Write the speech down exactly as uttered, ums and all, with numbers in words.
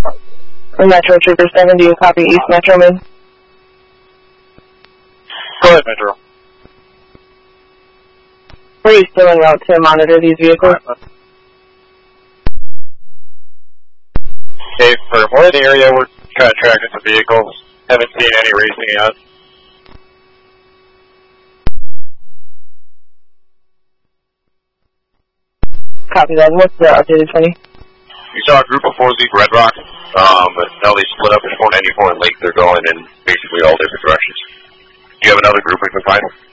Metro Trooper seven, do you copy East Metro, man? Go ahead, Metro. Are you still en route to monitor these vehicles? Okay, for we're in the area, we're kind of tracking some vehicles. Haven't seen any racing yet. Copy that. What's the updated twenty? We saw a group of four leave Red Rock, um, but now they split up. There's four ninety-four and Lake. They're going in basically all different directions. Do you have another group we can find?